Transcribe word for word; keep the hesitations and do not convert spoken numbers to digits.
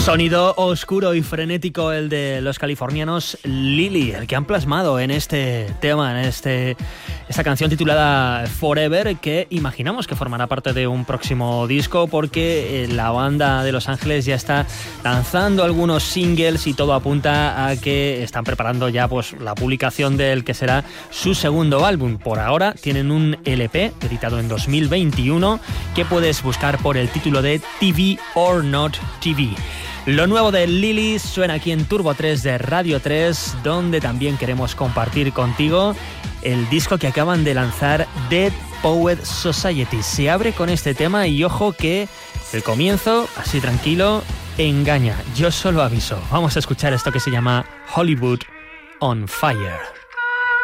Sonido oscuro y frenético el de los californianos Lily, el que han plasmado en este tema, en este, esta canción titulada Forever, que imaginamos que formará parte de un próximo disco porque la banda de Los Ángeles ya está lanzando algunos singles y todo apunta a que están preparando ya pues la publicación del que será su segundo álbum. Por ahora tienen un L P editado en dos mil veintiuno que puedes buscar por el título de T V or Not T V. Lo nuevo de Lily suena aquí en Turbo tres de Radio tres, donde también queremos compartir contigo el disco que acaban de lanzar, Dead Poet Society. Se abre con este tema y ojo que el comienzo, así tranquilo, engaña. Yo solo aviso. Vamos a escuchar esto que se llama Hollywood on Fire.